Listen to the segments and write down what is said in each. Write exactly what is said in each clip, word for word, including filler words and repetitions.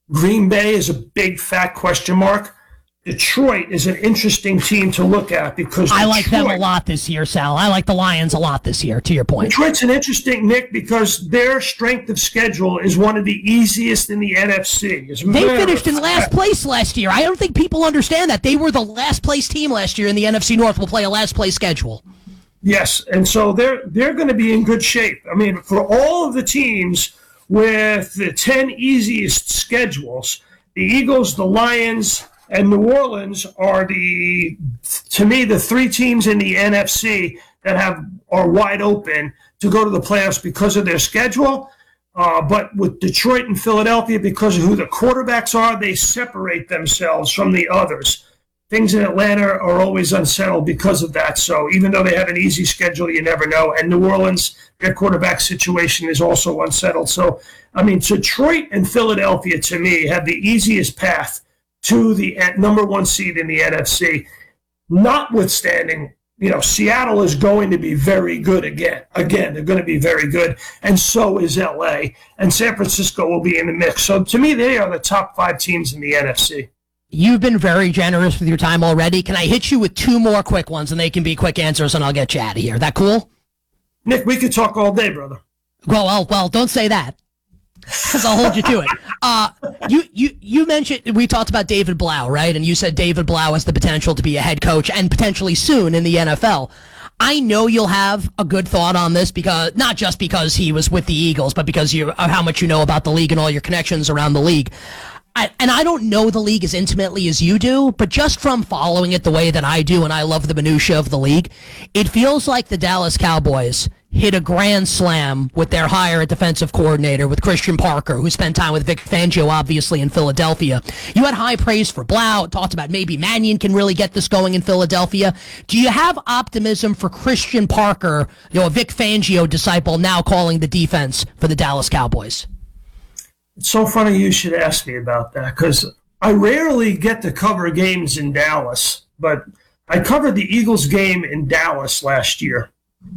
Green Bay is a big fat question mark. Detroit is an interesting team to look at because I Detroit, like them a lot this year, Sal. I like the Lions a lot this year, to your point. Detroit's an interesting, Nick, because their strength of schedule is one of the easiest in the N F C. As They finished in last place last year. I don't think people understand that. They were the last place team last year in the N F C North. Will play a last place schedule. Yes, and so they're they're going to be in good shape. I mean, for all of the teams with the ten easiest schedules, the Eagles, the Lions, and New Orleans are the, to me, the three teams in the N F C that have are wide open to go to the playoffs because of their schedule. Uh, but with Detroit and Philadelphia, because of who the quarterbacks are, they separate themselves from the others. Things in Atlanta are always unsettled because of that. So even though they have an easy schedule, you never know. And New Orleans, their quarterback situation is also unsettled. So, I mean, Detroit and Philadelphia, to me, have the easiest path to the number one seed in the N F C, notwithstanding, you know, Seattle is going to be very good again. Again, they're going to be very good, and so is L A, and San Francisco will be in the mix. So to me, they are the top five teams in the N F C. You've been very generous with your time already. Can I hit you with two more quick ones, and they can be quick answers, and I'll get you out of here. That cool? Nick, we could talk all day, brother. Well, well, well don't say that, because I'll hold you to it. Uh, you, you, you mentioned, we talked about David Blau, right? And you said David Blau has the potential to be a head coach and potentially soon in the N F L. I know you'll have a good thought on this, because not just because he was with the Eagles, but because you of how much you know about the league and all your connections around the league. I, and I don't know the league as intimately as you do, but just from following it the way that I do, and I love the minutia of the league, it feels like the Dallas Cowboys hit a grand slam with their hire at defensive coordinator with Christian Parker, who spent time with Vic Fangio, obviously, in Philadelphia. You had high praise for Blau, talked about maybe Mannion can really get this going in Philadelphia. Do you have optimism for Christian Parker, you know, a Vic Fangio disciple, now calling the defense for the Dallas Cowboys? It's so funny you should ask me about that, because I rarely get to cover games in Dallas, but I covered the Eagles game in Dallas last year.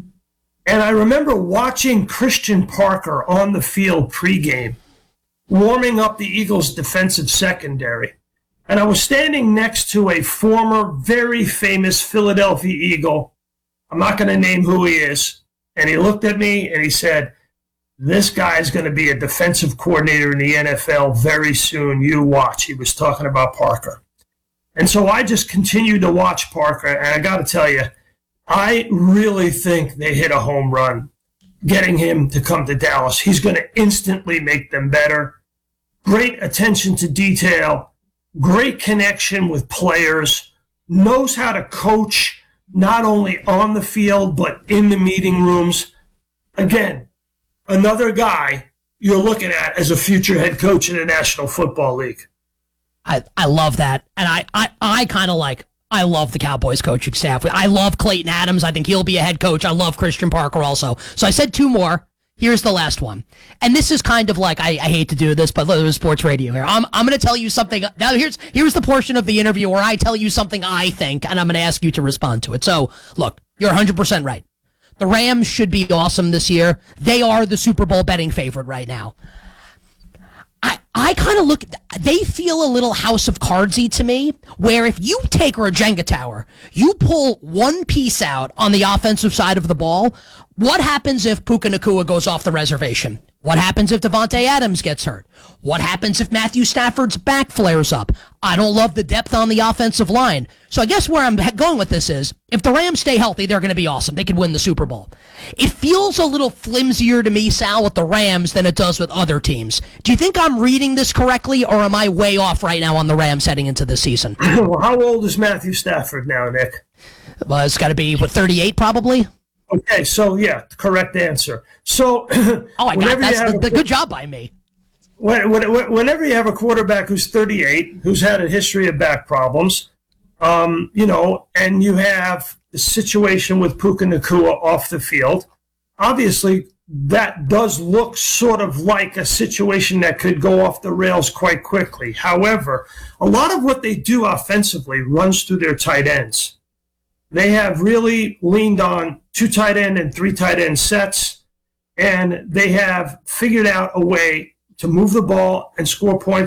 And I remember watching Christian Parker on the field pregame, warming up the Eagles' defensive secondary. And I was standing next to a former, very famous Philadelphia Eagle. I'm not going to name who he is. And he looked at me and he said, "This guy is going to be a defensive coordinator in the N F L very soon. You watch." He was talking about Parker. And so I just continued to watch Parker. And I got to tell you, I really think they hit a home run getting him to come to Dallas. He's going to instantly make them better. Great attention to detail, great connection with players, knows how to coach not only on the field but in the meeting rooms. Again, another guy you're looking at as a future head coach in the National Football League. I, I love that. And I, I, I kind of like, I love the Cowboys coaching staff. I love Clayton Adams. I think he'll be a head coach. I love Christian Parker also. So I said two more. Here's the last one. And this is kind of like, I, I hate to do this, but look, there's sports radio here. I'm, I'm going to tell you something. Now, here's, here's the portion of the interview where I tell you something I think, and I'm going to ask you to respond to it. So, look, you're one hundred percent right. The Rams should be awesome this year. They are the Super Bowl betting favorite right now. I, I kind of look, they feel a little House of Cardsy to me, where if you take a Jenga tower, you pull one piece out on the offensive side of the ball, what happens if Puka Nacua goes off the reservation? What happens if Devontae Adams gets hurt? What happens if Matthew Stafford's back flares up? I don't love the depth on the offensive line. So I guess where I'm going with this is, if the Rams stay healthy, they're going to be awesome. They could win the Super Bowl. It feels a little flimsier to me, Sal, with the Rams than it does with other teams. Do you think I'm reading this correctly, or am I way off right now on the Rams heading into the season? Well, how old is Matthew Stafford now, Nick? Well, it's got to be, what, thirty-eight probably? Okay, so yeah, correct answer. So, oh, I got that's the, the good job by me. When, when, whenever you have a quarterback who's thirty-eight, who's had a history of back problems, um, you know, and you have the situation with Puka Nacua off the field, obviously that does look sort of like a situation that could go off the rails quite quickly. However, a lot of what they do offensively runs through their tight ends. They have really leaned on two tight end and three tight end sets, and they have figured out a way to move the ball and score points